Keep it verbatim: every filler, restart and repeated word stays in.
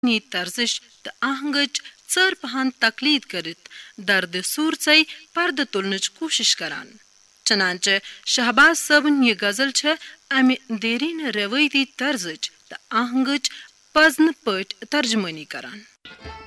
नी तर्जिश त आहंगच चर पहन तकलीद करित दर्द सूर चई पर्द तुलनच कोशिश करान। चनांचे शहबाज सबन ये गजल छ अमि देरीन रवैती तर्जच त आहंगच पजन पट तर्जमानी करान।